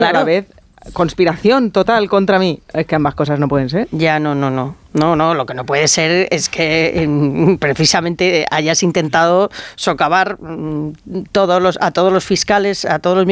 y a la vez conspiración total contra mí. Es que ambas cosas no pueden ser. Ya, no, lo que no puede ser es que precisamente hayas intentado socavar a todos los fiscales, a todos los